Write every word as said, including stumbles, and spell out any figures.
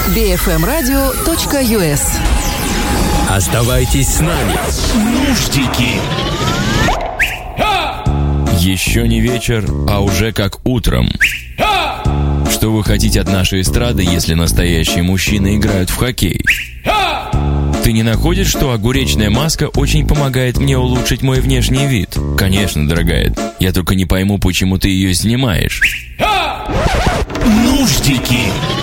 би эф эм радио точка ю эс. Оставайтесь с нами. Нуждики. Еще не вечер, а уже как утром. Что вы хотите от нашей эстрады, если настоящие мужчины играют в хоккей? Ты не находишь, что огуречная маска очень помогает мне улучшить мой внешний вид? Конечно, дорогая. Я только не пойму, почему ты ее снимаешь. Нуждики.